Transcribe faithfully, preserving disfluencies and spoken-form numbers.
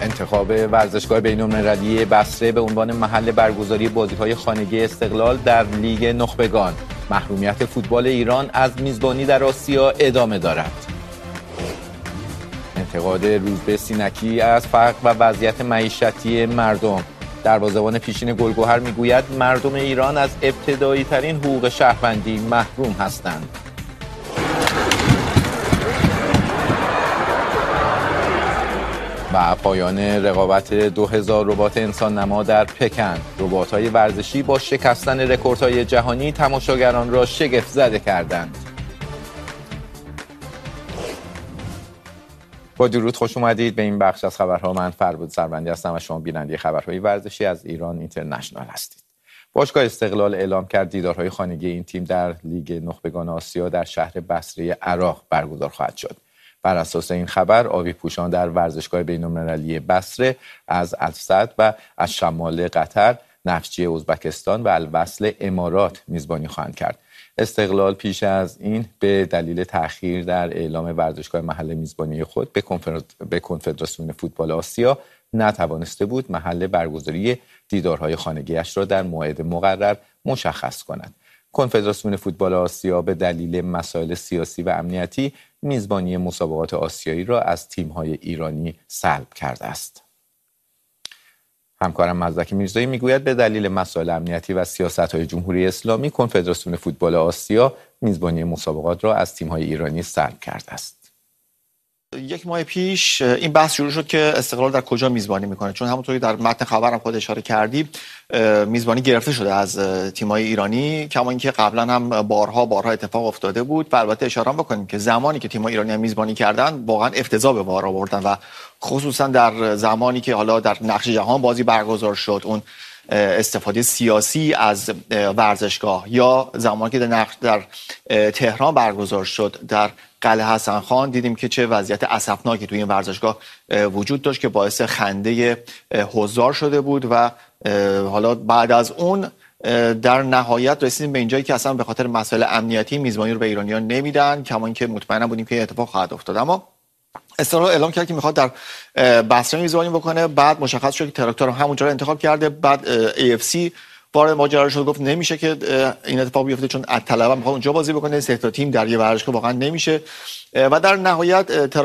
انتخاب ورزشگاه بین‌المللی بصره به عنوان محل برگزاری بازی‌های خانگی استقلال در لیگ نخبگان. محرومیت فوتبال ایران از میزبانی در آسیا ادامه دارد. انتقاد روزبه سینکی از فقر و وضعیت معیشتی مردم. دروازه‌بان پیشین گلگهر میگوید مردم ایران از ابتدایی ترین حقوق شهروندی محروم هستند. و پایان رقابت دو هزار ربات انسان نما در پکن. ربات‌های ورزشی با شکستن رکوردهای جهانی تماشاگران را شگفت زده کردند. با درود خوش اومدید به این بخش از خبرها. من فربود سروندی هستم و شما بیننده خبرهای ورزشی از ایران اینترنشنال هستید. باشگاه استقلال اعلام کرد دیدارهای خانگی این تیم در لیگ نخبگان آسیا در شهر بصره عراق برگزار خواهد شد. بر اساس این خبر آبی پوشان در ورزشگاه بین‌المللی بصره از السد و از شمال قطر، نفچی ازبکستان و الوصل امارات میزبانی خواهند کرد. استقلال پیش از این به دلیل تأخیر در اعلام ورزشگاه محل میزبانی خود به کنفدراسیون فوتبال آسیا نتوانسته بود محل برگزاری دیدارهای خانگی‌اش را در موعد مقرر مشخص کند. کنفدراسیون فوتبال آسیا به دلیل مسائل سیاسی و امنیتی میزبانی مسابقات آسیایی را از تیم‌های ایرانی سلب کرده است. همکارم مزدک میرزایی میگوید به دلیل مسائل امنیتی و سیاست‌های جمهوری اسلامی کنفدراسیون فوتبال آسیا میزبانی مسابقات را از تیم‌های ایرانی سلب کرده است. یک ماه پیش این بحث شروع شد که استقلال در کجا میزبانی میکنه، چون همونطوری در متن خبرم خود اشاره کردی میزبانی گرفته شده از تیم‌های ایرانی، کما اینکه قبلا هم بارها بارها اتفاق افتاده بود. و البته اشاره بکنیم که زمانی که تیم‌های ایرانی هم میزبانی کردن واقعا افتضاح به بار آوردن و خصوصا در زمانی که حالا در نقش جهان بازی برگزار شد اون استفاده سیاسی از ورزشگاه، یا زمانی که در نقش در تهران برگزار شد در قلعه حسن خان، دیدیم که چه وضعیت اسفناکی توی این ورزشگاه وجود داشت که باعث خنده حضار شده بود. و حالا بعد از اون در نهایت رسیدیم به اینجایی که اصلا به خاطر مسائل امنیتی میزبانی رو به ایرانیان نمیدن، کما اینکه مطمئن بودیم که اتفاق خواهد افتاد. اما استقلال اعلام کرد که میخواد در بصره میزبانی بکنه. بعد مشخص شد که تراکتور هم همونجا رو انتخاب کرده. بعد ای اف سی وارد ماجرا شد، گفت نمیشه که این اتفاق بیفته چون الطلبه میخواد اونجا بازی بکنه، سه تا تیم در یه ورزشگاه واقعا نمیشه. و در نهایت